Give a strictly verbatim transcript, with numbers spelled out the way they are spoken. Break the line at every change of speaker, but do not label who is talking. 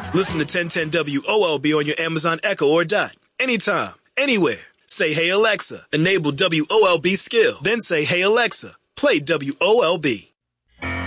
Listen to ten ten W O L B on your Amazon Echo or Dot. Anytime, anywhere. Say, hey Alexa, enable W O L B skill. Then say, hey Alexa, play W O L B.